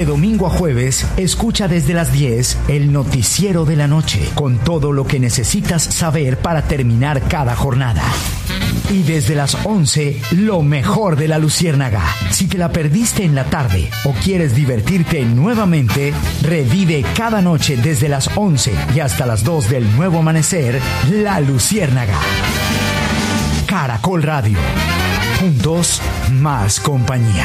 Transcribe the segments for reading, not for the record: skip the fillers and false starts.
domingo a jueves, escucha desde las 10 el noticiero de la noche, con todo lo que necesitas saber para terminar cada jornada. Y desde las 11, lo mejor de la Luciérnaga. Si te la perdiste en la tarde o quieres divertirte nuevamente, revive cada noche desde las 11 y hasta las 2 del nuevo amanecer, La Luciérnaga. Caracol Radio. Juntos, más compañía.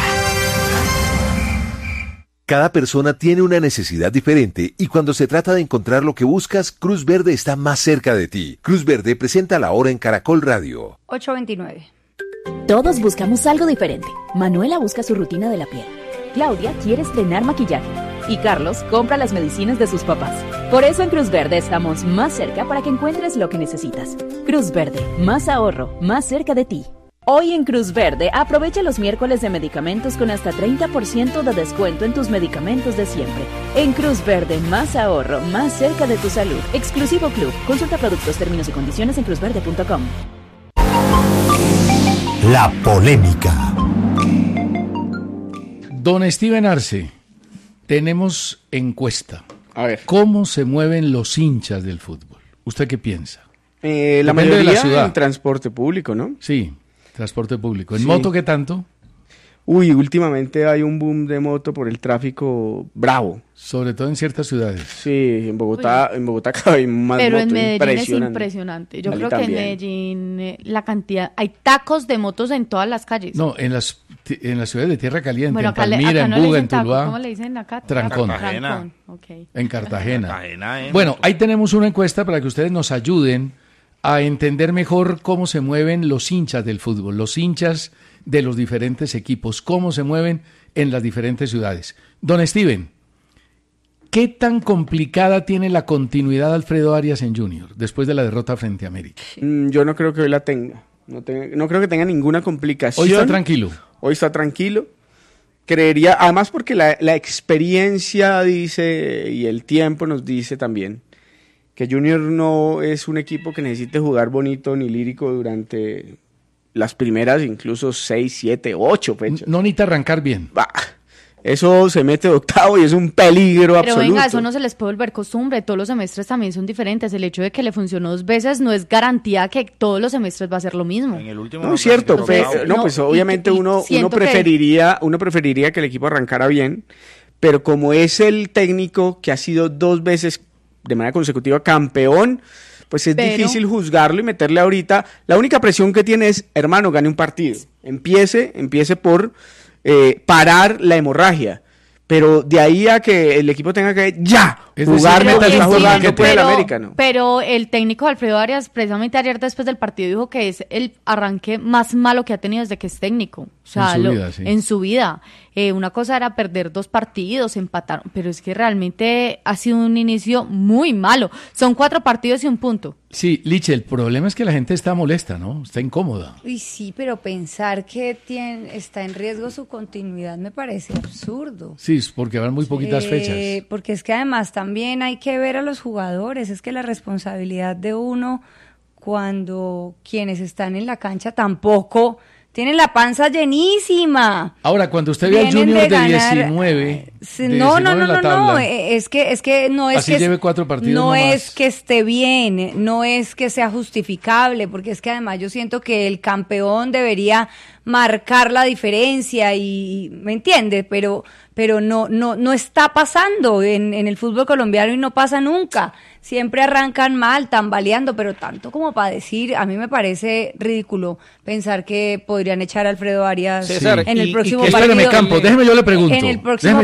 Cada persona tiene una necesidad diferente y cuando se trata de encontrar lo que buscas, Cruz Verde está más cerca de ti. Cruz Verde presenta la hora en Caracol Radio. 8:29. Todos buscamos algo diferente. Manuela busca su rutina de la piel. Claudia quiere estrenar maquillaje. Y Carlos compra las medicinas de sus papás. Por eso en Cruz Verde estamos más cerca para que encuentres lo que necesitas. Cruz Verde, más ahorro, más cerca de ti. Hoy en Cruz Verde, aprovecha los miércoles de medicamentos con hasta 30% de descuento en tus medicamentos de siempre. En Cruz Verde, más ahorro, más cerca de tu salud. Exclusivo Club. Consulta productos, términos y condiciones en cruzverde.com. La polémica. Don Steven Arce, tenemos encuesta. A ver. ¿Cómo se mueven los hinchas del fútbol? ¿Usted qué piensa? La mayoría de la ciudad en transporte público, ¿no? Sí. Transporte público. ¿En Sí. moto qué tanto? Uy, últimamente hay un boom de moto por el tráfico bravo. Sobre todo en ciertas ciudades. Sí, en Bogotá cada vez más Pero moto. en Medellín es impresionante. Yo Cali creo que también. en Medellín la cantidad... Hay tacos de motos en todas las calles. No, en las ciudades de Tierra Caliente, Bueno, en acá Palmira, acá en no le Buga, en dicen taco. Tuluá. ¿Cómo le dicen acá? Trancón. Trancón, ok. En Cartagena. Bueno, ahí tenemos una encuesta para que ustedes nos ayuden a entender mejor cómo se mueven los hinchas del fútbol, los hinchas de los diferentes equipos, cómo se mueven en las diferentes ciudades. Don Steven, ¿qué tan complicada tiene la continuidad de Alfredo Arias en Junior después de la derrota frente a América? Yo no creo que hoy la tenga. No creo que tenga ninguna complicación. Hoy está tranquilo. Hoy está tranquilo. Creería, además porque la experiencia dice y el tiempo nos dice también que Junior no es un equipo que necesite jugar bonito ni lírico durante las primeras incluso 6, 7, 8 fechas. No necesita arrancar bien. Bah, eso se mete de octavo y es un peligro Pero absoluto. venga, eso no se les puede volver costumbre. Todos los semestres también son diferentes. El hecho de que le funcionó 2 veces no es garantía que todos los semestres va a ser lo mismo. En el último No es cierto, Entonces, pues obviamente uno preferiría que el equipo arrancara bien, pero como es el técnico que ha sido 2 veces de manera consecutiva campeón, pues es difícil juzgarlo y meterle ahorita. La única presión que tiene es, hermano, gane un partido. Empiece por parar la hemorragia. Pero de ahí a que el equipo tenga que jugar mientras está jugando puede el América, ¿no? Pero el técnico Alfredo Arias, precisamente ayer después del partido, dijo que es el arranque más malo que ha tenido desde que es técnico. O sea, en su vida. Una cosa era perder 2 partidos, empataron, pero es que realmente ha sido un inicio muy malo. Son 4 partidos y 1 punto. Sí, Liche, el problema es que la gente está molesta, ¿no? Está incómoda. Uy, sí, pero pensar que está en riesgo su continuidad me parece absurdo. Sí, porque van muy poquitas fechas. Porque es que además también hay que ver a los jugadores, es que la responsabilidad de uno cuando quienes están en la cancha tampoco tienen la panza llenísima. Ahora, cuando usted ve al Junior de 19, no, es que no es así que lleve 4 partidos no nomás. es que esté bien, no es que sea justificable, porque es que además yo siento que el campeón debería marcar la diferencia y ¿me entiende? Pero no está pasando en el fútbol colombiano y no pasa nunca. Siempre arrancan mal, tambaleando, pero tanto como para decir, a mí me parece ridículo pensar que podrían echar a Alfredo Arias en el próximo partido. Espéreme, Campos, déjeme yo le pregunto. En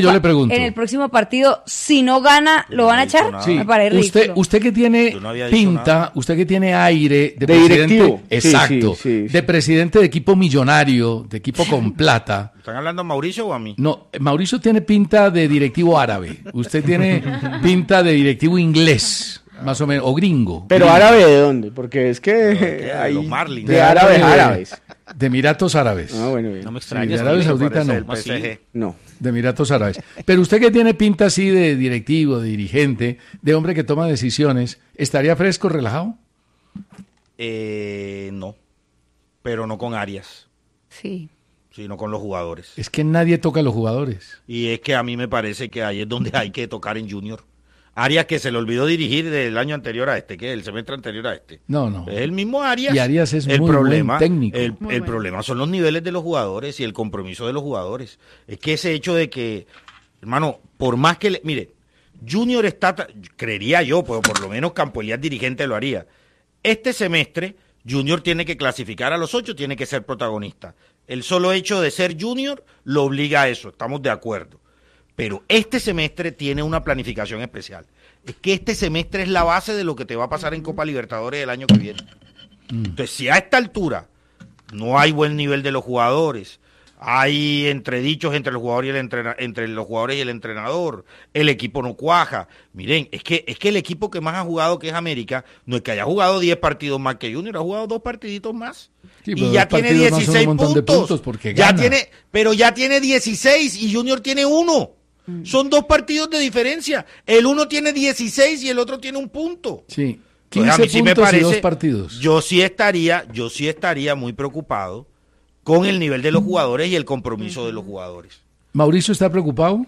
el próximo partido, si no gana, ¿lo van a echar? Sí. Me parece ridículo. Usted que tiene pinta, usted que tiene aire de presidente, directivo. exacto, Sí. de presidente de equipo millonario, de equipo con plata. ¿Están hablando a Mauricio o a mí? No, Mauricio tiene pinta de directivo árabe. Usted tiene pinta de directivo inglés, más o menos, o gringo. ¿Pero árabe de dónde? Porque es que hay los Marlins. de árabes. De Emiratos Árabes. Ah, bueno, bien. No me extraña. de Arabia Saudita no. El PSG. No. De Emiratos Árabes. Pero usted que tiene pinta así de directivo, de dirigente, de hombre que toma decisiones, ¿estaría fresco, relajado? No, pero no con Arias. Sí. sino con los jugadores. Es que nadie toca a los jugadores. Y es que a mí me parece que ahí es donde hay que tocar en Junior. Arias, que se le olvidó dirigir del año anterior a este, que el semestre anterior a este. No. Es el mismo Arias. Y Arias es muy buen técnico. El problema son los niveles de los jugadores y el compromiso de los jugadores. Es que ese hecho de que, hermano, por más que mire, Junior está, creería yo, pues por lo menos Campo Elías dirigente lo haría. Este semestre Junior tiene que clasificar a los 8, tiene que ser protagonista. El solo hecho de ser Junior lo obliga a eso, estamos de acuerdo. Pero este semestre tiene una planificación especial. Es que este semestre es la base de lo que te va a pasar en Copa Libertadores el año que viene. Entonces, si a esta altura no hay buen nivel de los jugadores, hay entredichos entre los jugadores y el entrenador, el equipo no cuaja. Miren, es que el equipo que más ha jugado, que es América, no es que haya jugado 10 partidos más que Junior, ha jugado 2 partiditos más. Sí, y ya tiene 16 puntos. Porque ya tiene 16 y Junior tiene 1. Son 2 partidos de diferencia. El uno tiene 16 y el otro tiene 1 punto. Sí, 15 puntos sí me parece, y 2 partidos. Yo sí estaría muy preocupado con el nivel de los jugadores y el compromiso de los jugadores. ¿Mauricio está preocupado?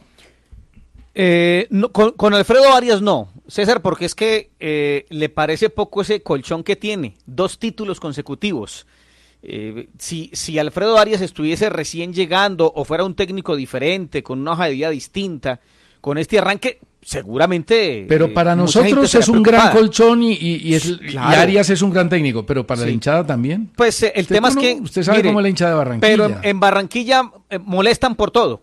No, con Alfredo Arias no, César, porque es que le parece poco ese colchón que tiene, 2 títulos consecutivos. Si Alfredo Arias estuviese recién llegando o fuera un técnico diferente, con una hoja de vida distinta, con este arranque, seguramente... Pero para nosotros es un gran colchón y Arias es un gran técnico, pero para la hinchada también. Pues el tema es que... Usted sabe cómo es la hinchada de Barranquilla. Pero en Barranquilla molestan por todo.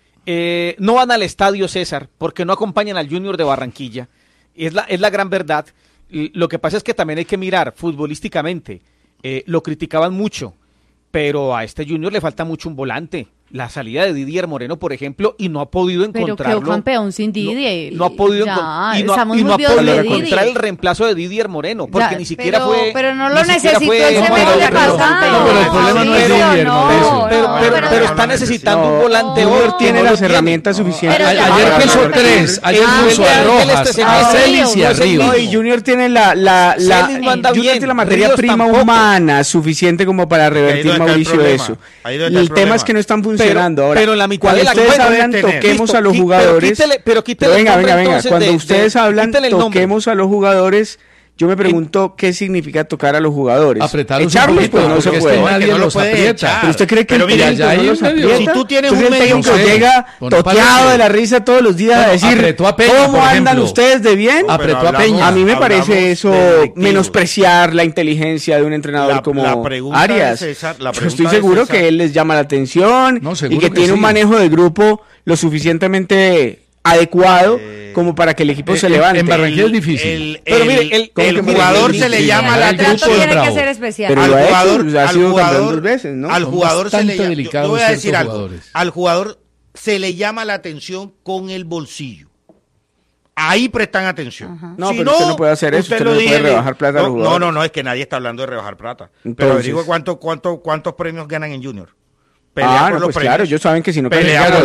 No van al estadio, César, porque no acompañan al Junior de Barranquilla. Es la gran verdad. Lo que pasa es que también hay que mirar futbolísticamente. Lo criticaban mucho, pero a este Junior le falta mucho un volante. La salida de Didier Moreno, por ejemplo, y no ha podido encontrarlo. Pero quedó campeón sin Didier. No ha podido encontrar el reemplazo de Didier Moreno, porque ni siquiera fue... Pero no lo necesitó el semestre pasado. Pero el problema no es Didier Moreno. Pero está necesitando un volante. Junior tiene las herramientas suficientes. Ayer puso 3, ayer puso a Rojas, a Celis y a Ríos. Y Junior tiene la materia prima humana suficiente como para revertir, Mauricio, eso. El tema es que no están funcionando. Ahora, pero la mitad de la ustedes hablan, toquemos a los jugadores. Venga. Cuando ustedes hablan, toquemos a los jugadores. Yo me pregunto qué significa tocar a los jugadores. Apretarlos echarlos, pues no se puede. Nadie los aprieta. Pero usted cree que el técnico no los aprieta. Si tú tienes un medio que llega toqueado de la risa todos los días a decir ¿cómo andan ustedes de bien? Apretó a Peña. A mí me parece eso menospreciar la inteligencia de un entrenador como Arias. Yo estoy seguro que él les llama la atención y que tiene un manejo de grupo lo suficientemente adecuado como para que el equipo se levante. En Barranquilla es difícil. Pero mire, el jugador se le llama la atención. Tiene que ser especial. Pero ha sido campeón 2 veces, ¿no? Al jugador se le llama, yo voy a decir algo. Al jugador se le llama la atención con el bolsillo. Ahí prestan atención. No, pero usted no puede hacer eso, usted no puede rebajar plata al jugador. No, es que nadie está hablando de rebajar plata. Pero digo cuántos premios ganan en Junior. Claro, ellos saben que si no peleamos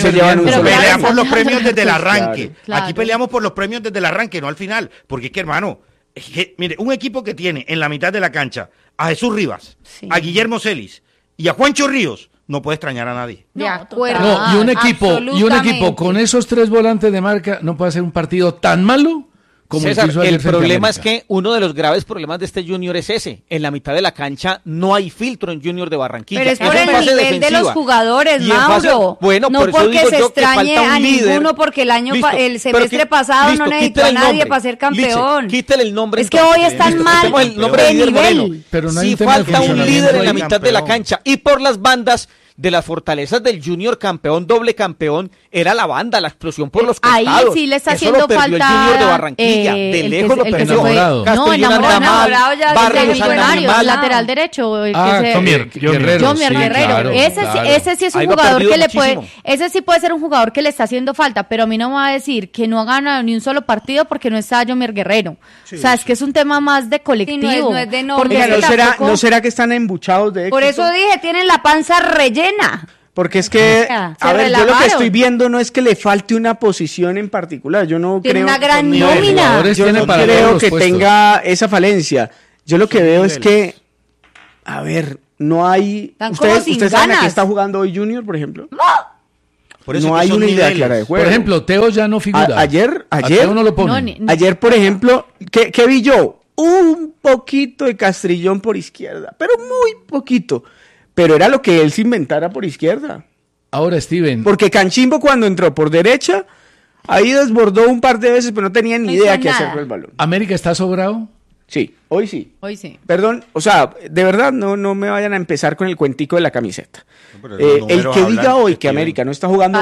los premios desde el arranque. Claro. Aquí peleamos por los premios desde el arranque, no al final. Porque es que, hermano, mire, un equipo que tiene en la mitad de la cancha a Jesús Rivas, a Guillermo Celis y a Juancho Ríos, no puede extrañar a nadie. De acuerdo. No, y un equipo con esos 3 volantes de marca no puede hacer un partido tan malo. César, el problema es que uno de los graves problemas de este Junior es ese. En la mitad de la cancha no hay filtro en Junior de Barranquilla. Pero es por el nivel de los jugadores, Mauro. Bueno, no porque se extrañe a ninguno, porque el semestre pasado no necesitó a nadie para ser campeón. Quítale el nombre. Es que hoy están mal de nivel. Pero no falta un líder en la mitad de la cancha. Y por las bandas de las fortalezas del Junior campeón, doble campeón, era la banda, la explosión por los costados. Ahí sí le está haciendo falta el Junior de Barranquilla, de lejos lo perdió. No, enamorado ya de Millonarios, lateral derecho. Jomier Guerrero. Ese sí es un jugador que le puede, ese sí puede ser un jugador que le está haciendo falta, pero a mí no me va a decir que no ha ganado ni un solo partido porque no está Jomier Guerrero. O sea, es que es un tema más de colectivo. No es de nombre. ¿No será que están embuchados de éxito? Por eso dije, tienen la panza rellena. Porque es que, a ver, yo lo que estoy viendo no es que le falte una posición en particular. Yo no creo. Una gran nómina. Yo no creo que tenga esa falencia. Yo lo que veo es que, a ver, no hay... ¿Ustedes saben a qué está jugando hoy Junior, por ejemplo? Por eso no hay una idea clara de juego. Por ejemplo, Teo ya no figura. Ayer Teo no lo pone. Ayer, por ejemplo, ¿qué vi yo? Un poquito de Castrillón por izquierda, pero muy poquito. Pero era lo que él se inventara por izquierda. Ahora, Steven. Porque Canchimbo cuando entró por derecha, ahí desbordó un par de veces, pero no tenía ni idea qué hacer con el balón. ¿América está sobrado? Sí, hoy sí. Hoy sí. Perdón, o sea, de verdad no me vayan a empezar con el cuentico de la camiseta. El que diga hoy que América no está jugando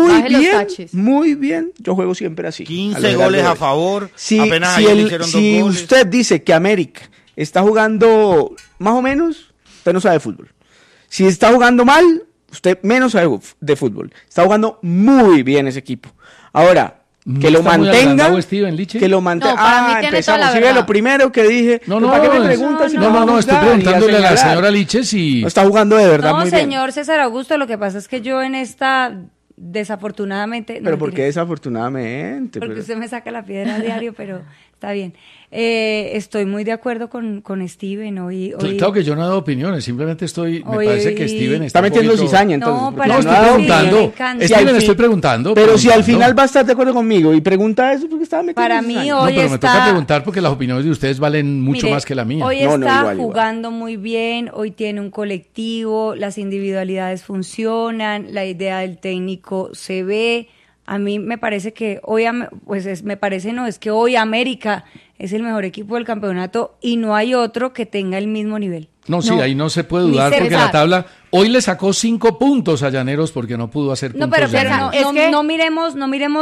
muy bien, yo juego siempre así. 15 goles a favor, apenas ayer le hicieron 2 goles. Si usted dice que América está jugando más o menos, usted no sabe de fútbol. Si está jugando mal, usted menos sabe de fútbol. Está jugando muy bien ese equipo. Ahora, que lo mantenga, que lo mantenga. Empezamos. Si ve lo primero que dije. ¿Para qué me preguntas? No, estoy preguntándole a la señora Liche si... No está jugando de verdad muy bien. No, señor César Augusto, lo que pasa es que yo en esta... Desafortunadamente... ¿Pero por qué desafortunadamente? Porque usted me saca la piedra a diario, pero está bien. Estoy muy de acuerdo con Steven. Hoy... Claro que yo no he dado opiniones, simplemente me parece que Steven está metiendo cizaña, entonces. No, estoy preguntando. Steven, estoy preguntando. Pero si al final va a estar de acuerdo conmigo y pregunta eso, porque estaba metiendo Para mí hoy pero me toca preguntar porque las opiniones de ustedes valen mucho más que la mía. Hoy está jugando muy bien, hoy tiene un colectivo, las individualidades funcionan, la idea del técnico se ve. A mí me parece que hoy, es que hoy América es el mejor equipo del campeonato y no hay otro que tenga el mismo nivel. No, sí, ahí no se puede dudar porque la tabla hoy le sacó 5 puntos a Llaneros porque no pudo hacer puntos. No miremos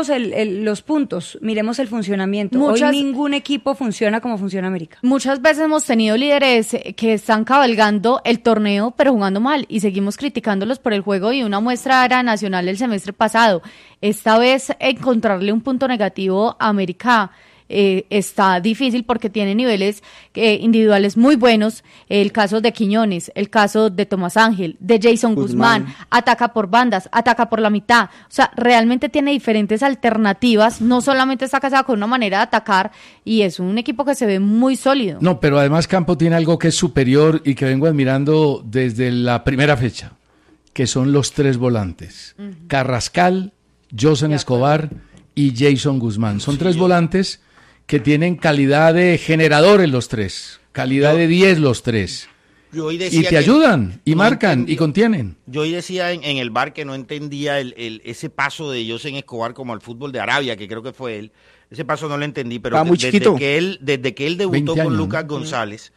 los puntos, miremos el funcionamiento. Hoy ningún equipo funciona como funciona América. Muchas veces hemos tenido líderes que están cabalgando el torneo pero jugando mal y seguimos criticándolos por el juego y una muestra era Nacional el semestre pasado. Esta vez encontrarle un punto negativo a América está difícil porque tiene niveles individuales muy buenos, el caso de Quiñones, el caso de Tomás Ángel, de Jason Guzmán, ataca por bandas, ataca por la mitad, o sea, realmente tiene diferentes alternativas, no solamente está casado con una manera de atacar y es un equipo que se ve muy sólido. No, pero además Campo tiene algo que es superior y que vengo admirando desde la primera fecha, que son los 3 volantes, Carrascal, Josen Escobar y Jason Guzmán, son 3 volantes que tienen calidad de generadores los 3, calidad de 10 los 3, y te ayudan, y marcan, y contienen. Yo hoy decía en el bar que no entendía ese paso de Josen Escobar como al fútbol de Arabia, que creo que fue él, ese paso no lo entendí, pero desde que él debutó con Lucas González,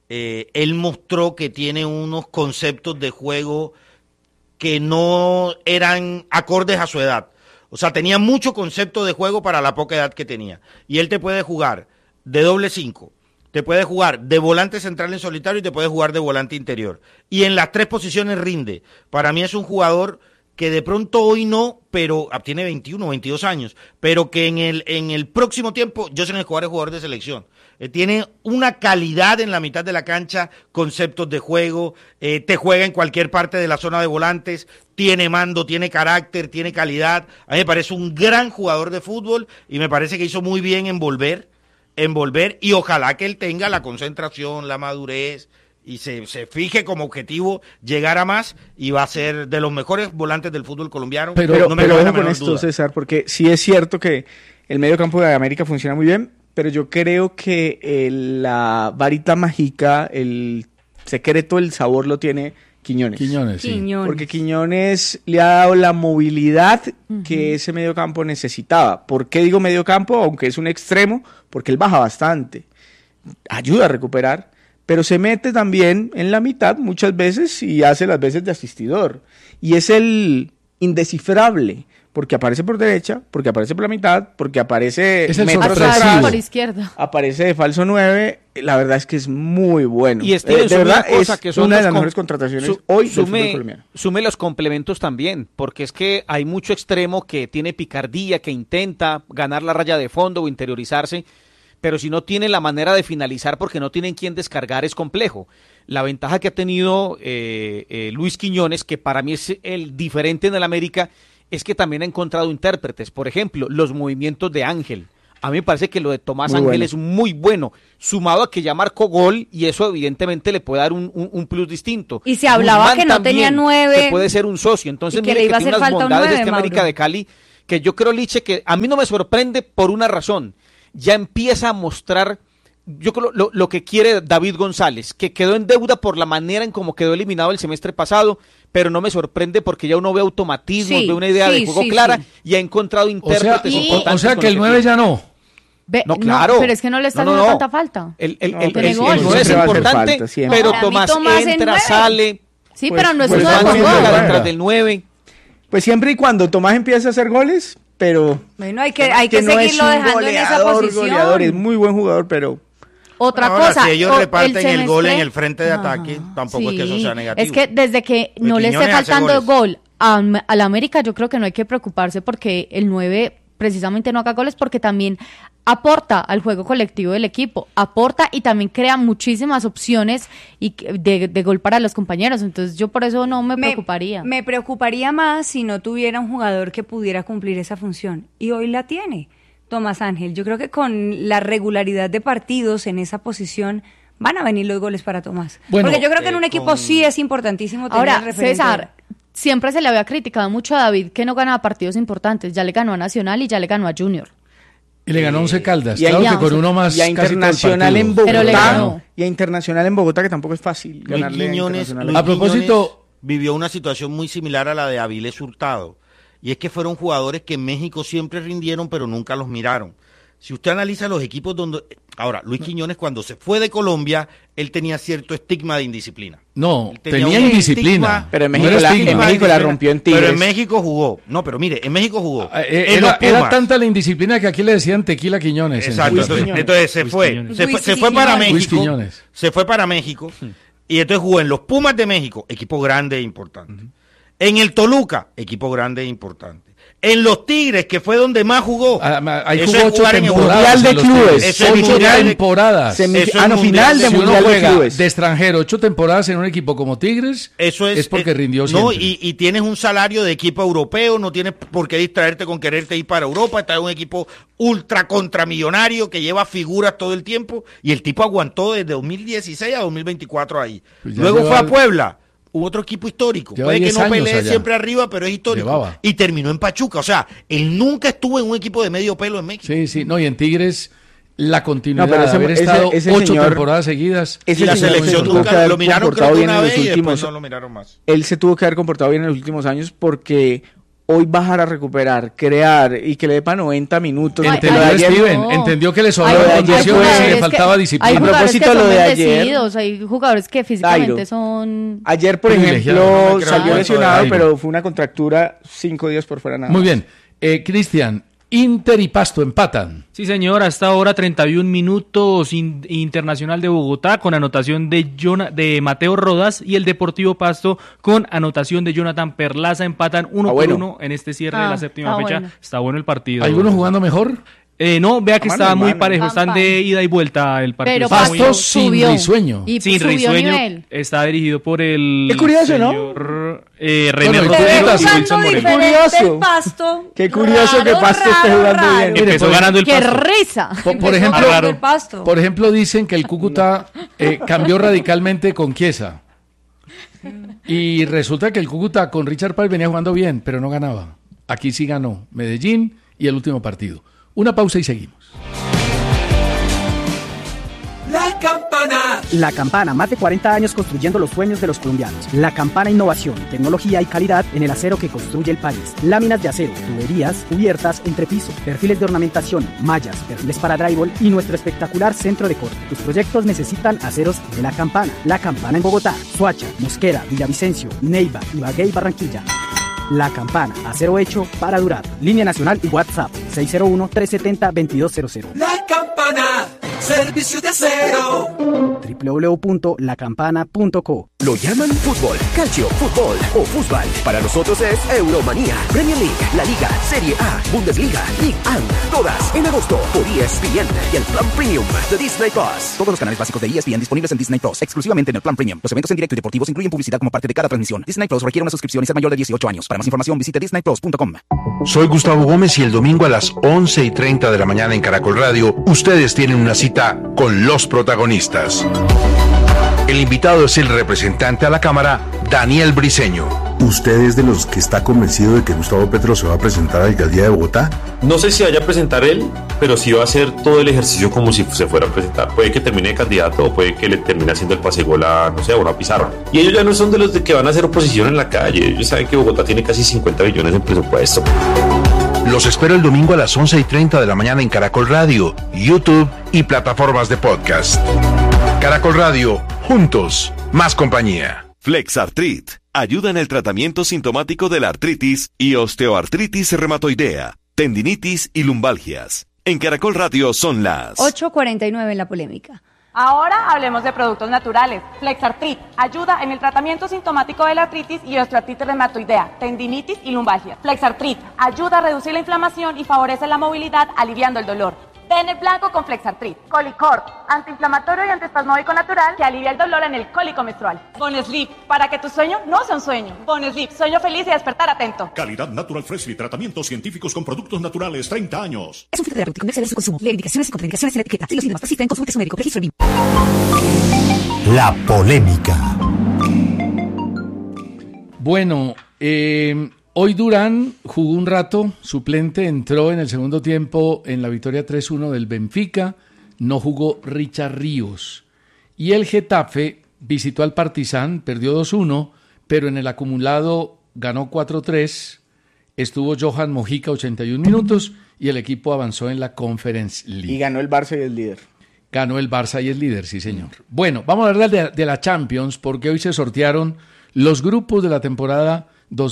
él mostró que tiene unos conceptos de juego que no eran acordes a su edad. O sea, tenía mucho concepto de juego para la poca edad que tenía. Y él te puede jugar de doble 5, te puede jugar de volante central en solitario y te puede jugar de volante interior. Y en las 3 posiciones rinde. Para mí es un jugador que de pronto hoy no, pero tiene 21, 22 años, pero que en el próximo tiempo, Josen Escobar es jugador de selección. Tiene una calidad en la mitad de la cancha, conceptos de juego, te juega en cualquier parte de la zona de volantes, tiene mando, tiene carácter, tiene calidad. A mí me parece un gran jugador de fútbol y me parece que hizo muy bien en volver y ojalá que él tenga la concentración, la madurez y se fije como objetivo llegar a más y va a ser de los mejores volantes del fútbol colombiano. Pero ojo con esto, César, porque sí es cierto que el medio campo de América funciona muy bien, pero yo creo que la varita mágica, el secreto, el sabor lo tiene Quiñones. Sí. Porque Quiñones le ha dado la movilidad que ese medio campo necesitaba. ¿Por qué digo medio campo? Aunque es un extremo, porque él baja bastante, ayuda a recuperar, pero se mete también en la mitad muchas veces y hace las veces de asistidor. Y es el indescifrable, porque aparece por derecha, porque aparece por la mitad, porque aparece metros atrás, por izquierda, aparece de falso 9. La verdad es que es muy bueno. Y de verdad es una de las mejores contrataciones hoy del fútbol colombiano. Sume los complementos también, porque es que hay mucho extremo que tiene picardía, que intenta ganar la raya de fondo o interiorizarse, pero si no tiene la manera de finalizar porque no tienen quien descargar es complejo. La ventaja que ha tenido Luis Quiñones, que para mí es el diferente en el América, es que también ha encontrado intérpretes. Por ejemplo, los movimientos de Ángel. A mí me parece que lo de Tomás Ángel es muy bueno, sumado a que ya marcó gol y eso evidentemente le puede dar un plus distinto. Y se hablaba Guzmán que no tenía 9. Que puede ser un socio, entonces que le iba a hacer tiene unas falta bondades 9, América de Cali, que yo creo, Liche, que a mí no me sorprende por una razón. Ya empieza a mostrar, yo creo, lo que quiere David González, que quedó en deuda por la manera en cómo quedó eliminado el semestre pasado, pero no me sorprende porque ya uno ve automatismos, ve una idea de juego clara y ha encontrado intérpretes importantes. O sea que el 9 ya no. No, claro. Pero es que no le está haciendo tanta falta. El 9 es importante, pero Tomás entra, sale. Sí, pero no es un detrás del 9. Pues siempre y cuando Tomás empiece a hacer goles, pero... Bueno, hay que seguirlo dejando en esa posición. Goleador, es muy buen jugador, pero... Otra cosa, si ellos reparten el gol en el frente de ataque, tampoco es que eso sea negativo. Es que desde que no le esté faltando gol a la América, yo creo que no hay que preocuparse porque el 9 precisamente no haga goles, porque también aporta al juego colectivo del equipo, aporta y también crea muchísimas opciones de gol para los compañeros, entonces yo por eso no me preocuparía. Me preocuparía más si no tuviera un jugador que pudiera cumplir esa función, y hoy la tiene Tomás Ángel. Yo creo que con la regularidad de partidos en esa posición van a venir los goles para Tomás. Bueno, porque yo creo que en un equipo sí es importantísimo tener referente. César, siempre se le había criticado mucho a David que no ganaba partidos importantes. Ya le ganó a Nacional y ya le ganó a Junior. Y le ganó 11 Caldas, claro que con uno más. Y a Internacional en Bogotá. Pero le ganó. Y a Internacional en Bogotá, que tampoco es fácil ganarle a Internacional. A propósito, vivió una situación muy similar a la de Avilés Hurtado. Y es que fueron jugadores que en México siempre rindieron, pero nunca los miraron. Si usted analiza los equipos donde... Ahora, Luis Quiñones, cuando se fue de Colombia, él tenía cierto estigma de indisciplina. No, tenía indisciplina. Pero en México la rompió en Tigres. Pero en México jugó. No, pero mire, en México jugó. Era tanta la indisciplina que aquí le decían Tequila Quiñones. Exacto. Entonces se fue. Se fue para México. Se fue para México. Y entonces jugó en los Pumas de México, equipo grande e importante. En el Toluca, equipo grande e importante. En los Tigres, que fue donde más jugó. Ahí jugó 8 temporadas. Mundial de clubes. 8 temporadas. Final de Mundial de clubes. De extranjero, 8 temporadas en un equipo como Tigres. Eso es porque rindió siempre. No, y tienes un salario de equipo europeo, no tienes por qué distraerte con quererte ir para Europa. Estás en un equipo ultra contramillonario que lleva figuras todo el tiempo. Y el tipo aguantó desde 2016 a 2024 ahí. Pues luego fue a Puebla. Otro equipo histórico, puede que no pelee siempre arriba, pero es histórico. Y terminó en Pachuca, o sea, él nunca estuvo en un equipo de medio pelo en México. Sí, no, y en Tigres la continuidad de haber estado 8 temporadas seguidas. Y la selección nunca lo miraron, creo que una vez y después no lo miraron más. Él se tuvo que haber comportado bien en los últimos años porque hoy bajar a recuperar, crear y que le dé para 90 minutos. Entendió que le sobraba condiciones y le faltaba disciplina. A propósito lo de ayer, hay jugadores que físicamente son... Ayer, por ejemplo, salió lesionado, pero fue una contractura 5 días por fuera nada. Muy bien. Cristian, Inter y Pasto empatan. Sí, señor, hasta ahora 31 minutos, Internacional de Bogotá con anotación de Mateo Rodas y el Deportivo Pasto con anotación de Jonathan Perlaza, empatan 1-1 en este cierre de la séptima fecha. Bueno. Está bueno el partido. ¿Alguno jugando mejor? No, vea que está muy parejo, están de ida y vuelta el partido. Pero Pasto sin risueño. Y sin risueño, está dirigido por el Qué curioso, señor, René Rodríguez y Wilson Moreno. Qué curioso que Pasto esté jugando bien. Empezó ganando el Pasto. ¡Qué risa! Por ejemplo, dicen que el Cúcuta cambió radicalmente con Chiesa. Y resulta que el Cúcuta con Richard Páez venía jugando bien, pero no ganaba. Aquí sí ganó Medellín y el último partido. Una pausa y seguimos. La Campana. La Campana, más de 40 años construyendo los sueños de los colombianos. La Campana, innovación, tecnología y calidad en el acero que construye el país. Láminas de acero, tuberías, cubiertas, entrepiso, perfiles de ornamentación, mallas, perfiles para drywall y nuestro espectacular centro de corte. Tus proyectos necesitan aceros de La Campana. La Campana en Bogotá, Soacha, Mosquera, Villavicencio, Neiva, Ibagué y Barranquilla. La Campana, acero hecho para durar. Línea nacional y WhatsApp 601-370-2200. La Campana, servicio de acero. www.lacampana.co. Lo llaman fútbol, calcio, fútbol o fútbol. Para nosotros es Euromanía, Premier League, La Liga, Serie A, Bundesliga, Ligue 1, todas en agosto por ESPN y el Plan Premium de Disney Plus. Todos los canales básicos de ESPN disponibles en Disney Plus, exclusivamente en el Plan Premium. Los eventos en directo y deportivos incluyen publicidad como parte de cada transmisión. Disney Plus requiere una suscripción y ser mayor de 18 años. Para más información visite disneyplus.com. Soy Gustavo Gómez y el domingo a las 11:30 de la mañana en Caracol Radio, ustedes tienen una cita con los protagonistas. El invitado es el representante a la Cámara, Daniel Briceño. ¿Usted es de los que está convencido de que Gustavo Petro se va a presentar a la alcaldía de Bogotá? No sé si vaya a presentar él, pero sí va a hacer todo el ejercicio como si se fuera a presentar. Puede que termine de candidato o puede que le termine haciendo el pasegol a, no sé, a una pizarra. Y ellos ya no son de los que van a hacer oposición en la calle. Ellos saben que Bogotá tiene casi 50 billones en presupuesto. Los espero el domingo a las 11:30 de la mañana en Caracol Radio, YouTube y plataformas de podcast. Caracol Radio, juntos, más compañía. Flexartrit ayuda en el tratamiento sintomático de la artritis y osteoartritis reumatoidea, tendinitis y lumbalgias. En Caracol Radio son las 8:49 en la polémica. Ahora hablemos de productos naturales. Flexartrit ayuda en el tratamiento sintomático de la artritis y osteoartritis reumatoidea, tendinitis y lumbalgias. Flexartrit ayuda a reducir la inflamación y favorece la movilidad, aliviando el dolor. Ten el blanco con Flexartrit. Colicort, antiinflamatorio y antiespasmódico natural que alivia el dolor en el cólico menstrual. Bonesleep, para que tu sueño no sea un sueño. Bonesleep, sueño feliz y despertar atento. Calidad Natural Freshly, tratamientos científicos con productos naturales, 30 años. Es un filtro terapéutico, no exceder su consumo. Lee indicaciones y contraindicaciones en la etiqueta. Si los síntomas persisten, consulte a su médico. Registro BIM. La polémica. Bueno, hoy Durán jugó un rato, suplente, entró en el segundo tiempo en la victoria 3-1 del Benfica, no jugó Richard Ríos. Y el Getafe visitó al Partizan, perdió 2-1, pero en el acumulado ganó 4-3, estuvo Johan Mojica 81 minutos y el equipo avanzó en la Conference League. Y ganó el Barça y el líder. Ganó el Barça y el líder, sí señor. Bueno, vamos a hablar de la Champions porque hoy se sortearon los grupos de la temporada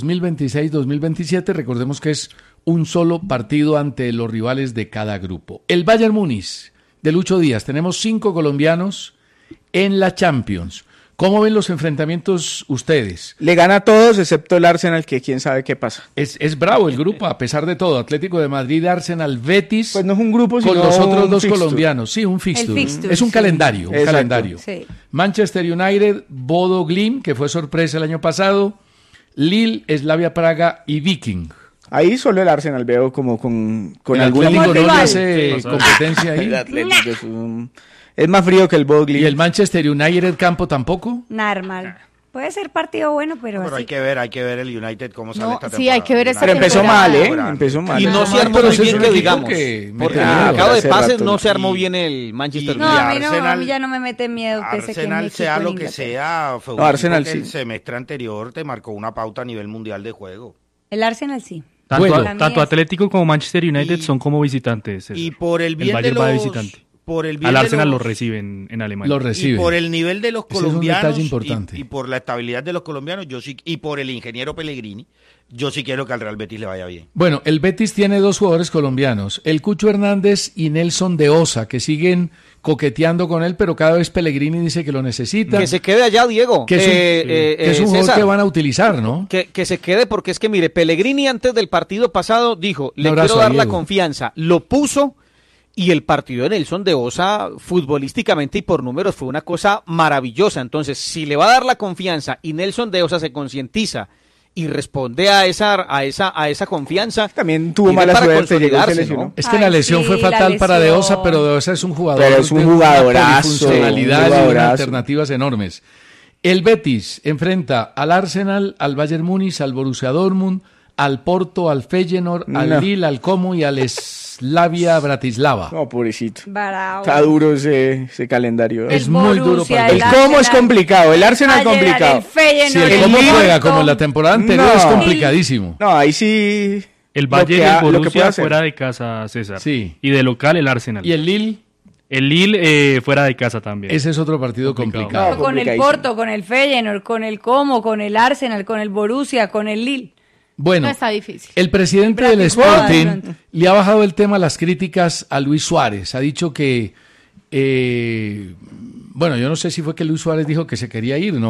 2026-2027, recordemos que es un solo partido ante los rivales de cada grupo. El Bayern Múnich de Lucho Díaz, tenemos 5 colombianos en la Champions. ¿Cómo ven los enfrentamientos ustedes? Le gana a todos excepto el Arsenal, que quién sabe qué pasa. Es bravo el grupo, a pesar de todo. Atlético de Madrid, Arsenal, Betis. Pues no es un grupo, sino con los otros dos fixture. Colombianos. Sí, un fixture. Es un sí. calendario. Exacto. Calendario. Sí. Manchester United, Bodo Glimt, que fue sorpresa el año pasado. Lille, Slavia Praga y Viking. Ahí solo el Arsenal veo como con el algún Atlético no le hace competencia ahí. El Atlético es más frío que el Bodo Glimt. ¿Y el Manchester United campo tampoco? Normal. Puede ser partido bueno, pero así. hay que ver el United cómo sale esta temporada. Sí, hay que ver esta Pero temporada. empezó mal, Y no se armó muy bien, que digamos. Porque en el mercado de pases no se armó bien el Manchester United. A mí ya no me mete miedo que Arsenal sea lo que sea, fue un Arsenal que sí. el semestre anterior te marcó una pauta a nivel mundial de juego. El Arsenal sí. Tanto Atlético como Manchester United son como visitantes. Y por el bien Bayern de los... va de visitante. Por el bien al Arsenal de lo reciben en Alemania. Lo reciben. Y por el nivel de los colombianos es un detalle importante. Y por la estabilidad de los colombianos, yo sí, y por el ingeniero Pellegrini, yo sí quiero que al Real Betis le vaya bien. Bueno, el Betis tiene 2 jugadores colombianos, el Cucho Hernández y Nelson de Osa, que siguen coqueteando con él, pero cada vez Pellegrini dice que lo necesita. Que se quede allá, Diego. Que es un jugador que van a utilizar, ¿no? Que se quede, porque es que, mire, Pellegrini antes del partido pasado dijo, le quiero dar la confianza, lo puso. Y el partido de Nelson de Osa, futbolísticamente y por números, fue una cosa maravillosa. Entonces, si le va a dar la confianza y Nelson de Osa se concientiza y responde a esa confianza, también tuvo mala suerte, ¿no? Es que la lesión fue fatal para De Osa, pero De Osa es un jugador de una funcionalidad y unas alternativas enormes. El Betis enfrenta al Arsenal, al Bayern Múnich, al Borussia Dortmund, al Porto, al Feyenoord, al Lille, al Como y al Slavia Bratislava. No, pobrecito. Bravo. Está duro ese calendario. Es muy duro para el Como es complicado, el Arsenal es complicado. Si el Como juega como en la temporada anterior es complicadísimo. No, ahí sí. El Bayern y el Borussia fuera de casa, César. Sí. Y de local el Arsenal. ¿Y el Lille? El Lille fuera de casa también. Ese es otro partido complicado. Con el Porto, con el Feyenoord, con el Como, con el Arsenal, con el Borussia, con el Lille. Bueno, no está difícil. El presidente del Sporting le ha bajado el tema a las críticas a Luis Suárez. Ha dicho que, bueno, yo no sé si fue que Luis Suárez dijo que se quería ir, no.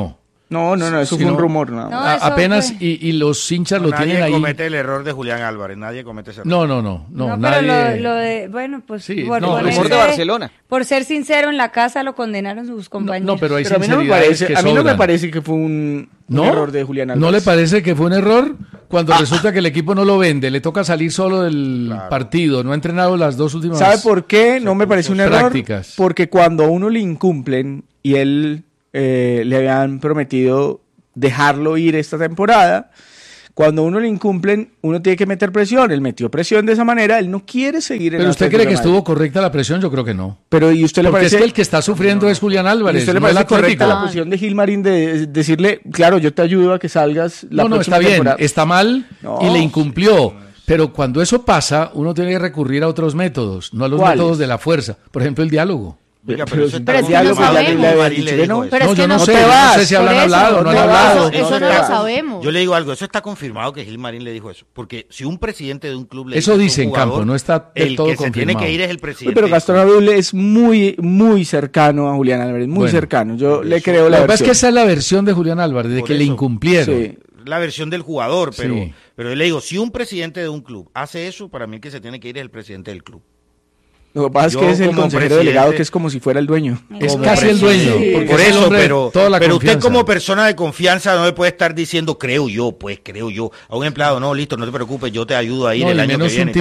No, eso fue un rumor. No. Apenas, y los hinchas lo tienen ahí. Nadie comete el error de Julián Álvarez, nadie comete ese error. No, nadie. Pero lo de, bueno, pues, el rumor de Barcelona. Por ser sincero, en la casa lo condenaron sus compañeros. No, pero hay a mí no me parece que fue un error de Julián Álvarez. ¿No le parece que fue un error? Cuando resulta que el equipo no lo vende, le toca salir solo del partido, no ha entrenado las 2 últimas ¿Sabe por qué? No me parece un error. Prácticas. Porque cuando a uno le incumplen y él le habían prometido dejarlo ir esta temporada, cuando a uno le incumplen, uno tiene que meter presión. Él metió presión de esa manera, él no quiere seguir en ¿Pero usted cree que estuvo correcta la presión? Yo creo que no. Pero ¿y usted le Porque parece es que el que está sufriendo es Julián Álvarez? ¿Y usted le parece correcta la posición de Gilmarín de decirle, claro, yo te ayudo a que salgas la próxima está bien, temporada? Está mal y le incumplió. Pero cuando eso pasa, uno tiene que recurrir a otros métodos, no a los métodos de la fuerza. Por ejemplo, el diálogo. Oiga, pero eso es que no sabemos. No, yo no sé si habrán hablado, no han hablado. Eso no lo sabemos. Yo le digo algo, eso está confirmado que Gilmarín le dijo eso. Porque si un presidente de un club le eso dice en campo, no está del todo confirmado. El que se tiene que ir es el presidente. Pero Gastón Abril es muy, muy cercano a Julián Álvarez, muy cercano. Yo le creo la versión. Lo que pasa es que esa es la versión de Julián Álvarez, de que le incumplieron. Sí. La versión del jugador, pero yo le digo, si un presidente de un club hace eso, para mí el que se tiene que ir es el presidente del club. Lo que pasa es que es el consejero delegado, que es como si fuera el dueño. Es casi el dueño. Sí, por eso, pero usted como persona de confianza no le puede estar diciendo, creo yo. A un empleado, no, listo, no te preocupes, yo te ayudo a ir el año que viene.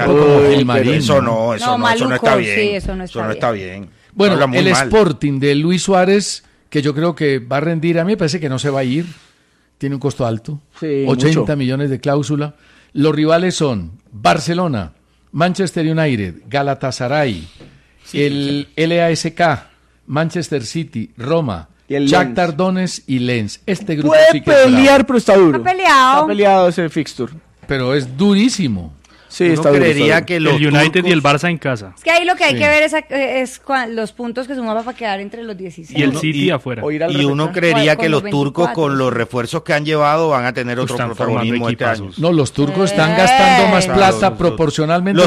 Eso no está bien. Sí, eso no está bien. Bueno, el Sporting de Luis Suárez, que yo creo que va a rendir, a mí me parece que no se va a ir. Tiene un costo alto, 80 millones de cláusula. Los rivales son Barcelona, Manchester United, Galatasaray, el LASK, Manchester City, Roma, Shakhtar Donetsk y Lens. Este grupo puede pelear, pero está duro. Está peleado ese fixture. Pero es durísimo. Sí, está creería que el United y el Barça en casa. Es que ahí lo que hay que ver es los puntos que sumaba para quedar entre los 16. Y el City afuera. Y uno creería que los turcos, con los refuerzos que han llevado, van a tener otro protagonismo este año. No, los turcos están gastando más plata proporcionalmente.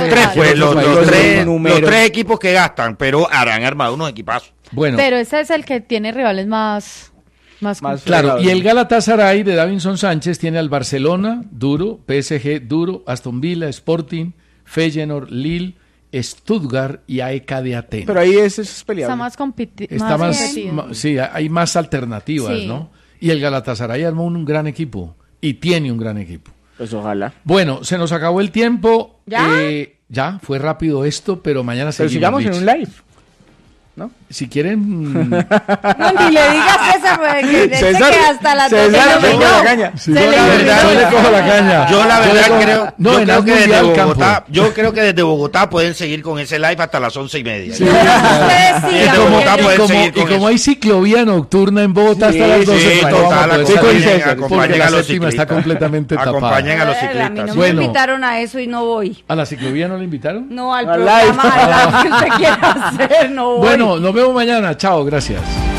Los tres equipos que gastan, pero habrán armado unos equipazos. Bueno. Pero ese es el que tiene rivales más claro, y el Galatasaray de Davinson Sánchez tiene al Barcelona, duro, PSG, duro, Aston Villa, Sporting, Feyenoord, Lille, Stuttgart y AEK de Atenas. Pero ahí es peleable. Está más competitivo. Sí, hay más alternativas, ¿no? Y el Galatasaray armó un gran equipo y tiene un gran equipo. Pues ojalá. Bueno, se nos acabó el tiempo. ¿Ya? Fue rápido esto, pero mañana seguimos. Pero sigamos en un live. ¿No? Si quieren. No, ni le digas eso, porque que hasta la César le cojo la caña. Yo le cojo la caña. Yo la verdad creo que desde Bogotá, yo creo que desde Bogotá pueden seguir con ese live hasta las 11:30. Sí. Y como hay ciclovía nocturna en Bogotá hasta las 12, porque la séptima está completamente tapada. Acompañen a los ciclistas. A mí no me invitaron a eso y no voy. ¿A la ciclovía no le invitaron? No, al programa, a la que usted quiera hacer, no voy. Bueno, nos vemos mañana. Chao, gracias.